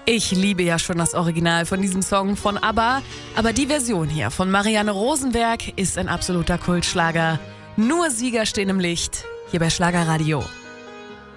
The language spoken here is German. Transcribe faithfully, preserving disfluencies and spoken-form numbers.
Ich liebe ja schon das Original von diesem Song von ABBA, aber die Version hier von Marianne Rosenberg ist ein absoluter Kultschlager. Nur Sieger stehen im Licht, hier bei Schlagerradio.